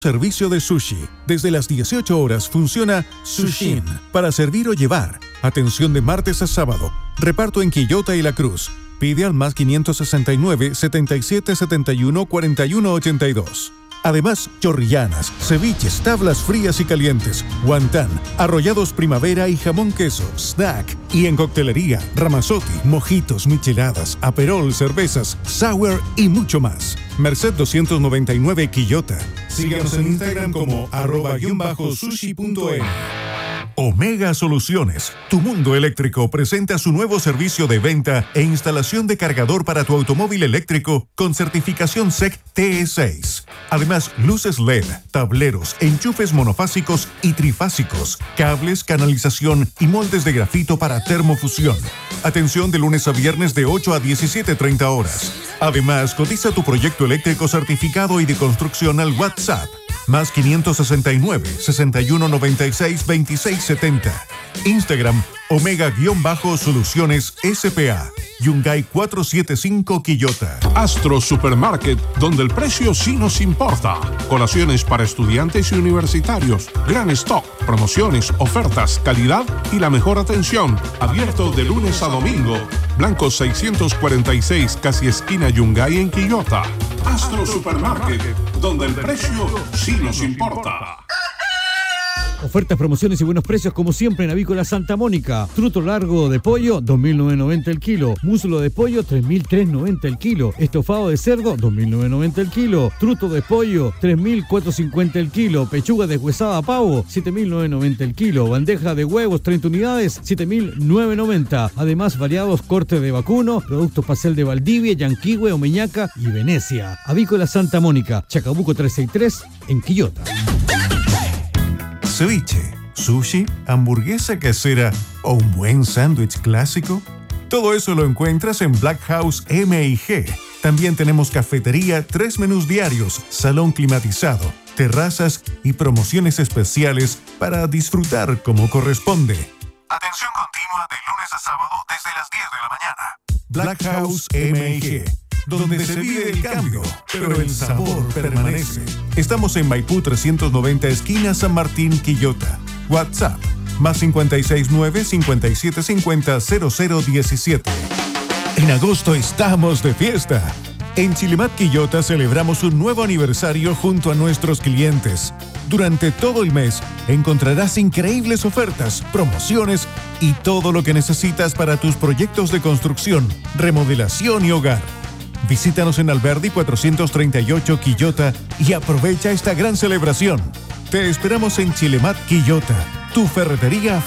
Servicio de sushi. Desde las 18 horas funciona Sushin para servir o llevar. Atención de martes a sábado. Reparto en Quillota y La Cruz. Pide al más 569 77 71 41 82. Además, chorrillanas, ceviches, tablas frías y calientes, guantán, arrollados primavera y jamón queso, snack. Y en coctelería, ramazotti, mojitos, micheladas, aperol, cervezas, sour y mucho más. Merced 299 Quillota. Síganos en Instagram como @sushi.m. Omega Soluciones, tu mundo eléctrico, presenta su nuevo servicio de venta e instalación de cargador para tu automóvil eléctrico con certificación SEC TE6. Además, luces LED, tableros, enchufes monofásicos y trifásicos, cables, canalización y moldes de grafito para termofusión. Atención de lunes a viernes de 8 a 17:30 horas. Además, cotiza tu proyecto eléctrico certificado y de construcción al WhatsApp. Más 569 61 96 26 70. Instagram Omega-Soluciones SPA. Yungay 475 Quillota. Astro Supermarket, donde el precio sí nos importa. Colaciones para estudiantes y universitarios. Gran stock, promociones, ofertas, calidad y la mejor atención. Abierto de lunes a domingo. Blanco 646, casi esquina Yungay en Quillota. Astro Supermarket, donde el precio sí nos importa. Ofertas, promociones y buenos precios como siempre en Avícola Santa Mónica. Truto largo de pollo, 2.990 el kilo. Muslo de pollo, 3.390 el kilo. Estofado de cerdo, 2.990 el kilo. Truto de pollo, 3.450 el kilo. Pechuga deshuesada a pavo, 7.990 el kilo. Bandeja de huevos, 30 unidades, 7.990. Además, variados cortes de vacuno, productos pastel de Valdivia, Yanquihue, Omeñaca y Venecia. Avícola Santa Mónica, Chacabuco 363 en Quillota. Ceviche, sushi, hamburguesa casera o un buen sándwich clásico. Todo eso lo encuentras en Black House M&G. También tenemos cafetería, 3 menús diarios, salón climatizado, terrazas y promociones especiales para disfrutar como corresponde. Atención continua de lunes a sábado desde las 10 de la mañana. Black House M&G, donde se vive el cambio, pero el sabor permanece. Estamos en Maipú 390, esquina San Martín, Quillota. WhatsApp, más 569 5750 0017. En agosto estamos de fiesta. En Chilemat Quillota celebramos un nuevo aniversario junto a nuestros clientes. Durante todo el mes encontrarás increíbles ofertas, promociones y todo lo que necesitas para tus proyectos de construcción, remodelación y hogar. Visítanos en Alberdi 438 Quillota y aprovecha esta gran celebración. Te esperamos en Chilemat Quillota, tu ferretería.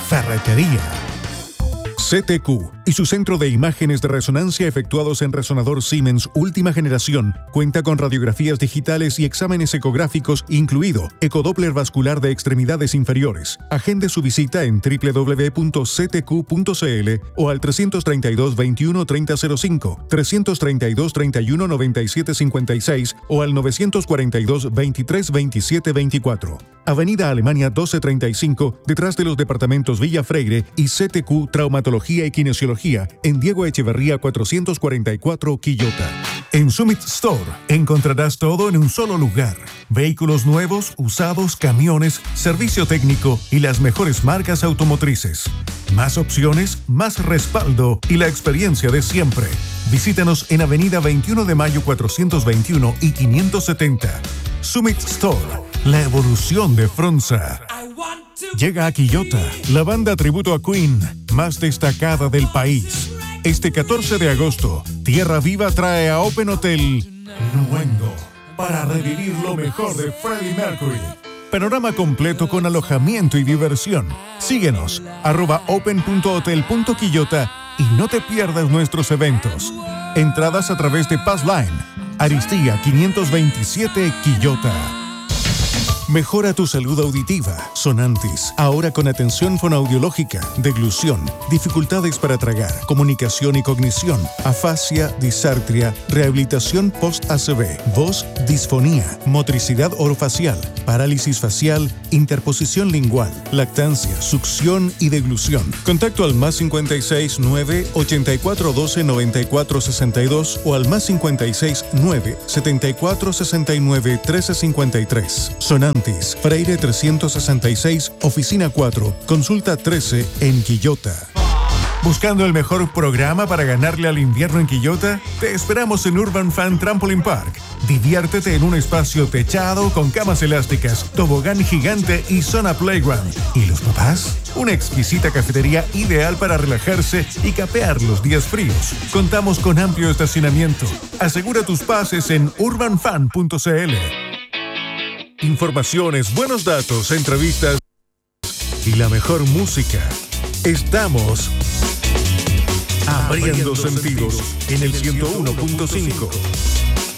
CTQ y su centro de imágenes de resonancia efectuados en resonador Siemens última generación cuenta con radiografías digitales y exámenes ecográficos, incluido ecodoppler vascular de extremidades inferiores. Agende su visita en www.ctq.cl o al 332 21 3005, 332 31 97 56 o al 942 23 27 24. Avenida Alemania 1235, detrás de los departamentos Villa Freire, y CTQ Traumatología y Kinesiología en Diego Echeverría 444 Quillota. En Summit Store encontrarás todo en un solo lugar. Vehículos nuevos, usados, camiones, servicio técnico y las mejores marcas automotrices. Más opciones, más respaldo y la experiencia de siempre. Visítanos en Avenida 21 de Mayo 421 y 570. Summit Store, la evolución de Fronza. Llega a Quillota la banda tributo a Queen más destacada del país. Este 14 de agosto, Tierra Viva trae a Open Hotel Nuengo para revivir lo mejor de Freddie Mercury. Panorama completo con alojamiento y diversión. Síguenos, @open.hotel.quillota y no te pierdas nuestros eventos. Entradas a través de Passline, Aristía 527 Quillota. Mejora tu salud auditiva. Sonantis, ahora con atención fonoaudiológica, deglución, dificultades para tragar, comunicación y cognición, afasia, disartria, rehabilitación post-ACV, voz, disfonía, motricidad orofacial, parálisis facial, interposición lingual, lactancia, succión y deglución. Contacto al +56 9 84 12 94 62 o al +56 9 74 69 13 53. Sonantis, Freire 366, Oficina 4, Consulta 13 en Quillota. ¿Buscando el mejor programa para ganarle al invierno en Quillota? Te esperamos en Urban Fan Trampoline Park. Diviértete en un espacio techado con camas elásticas, tobogán gigante y zona playground. ¿Y los papás? Una exquisita cafetería ideal para relajarse y capear los días fríos. Contamos con amplio estacionamiento. Asegura tus pases en urbanfan.cl. Informaciones, buenos datos, entrevistas y la mejor música. Estamos abriendo sentidos en el 101.5.